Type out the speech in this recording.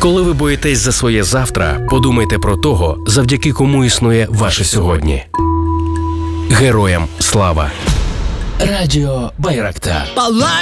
Коли ви боїтесь за своє завтра, подумайте про того, завдяки кому існує ваше сьогодні. Героям слава! Радіо Байрактар. Палай!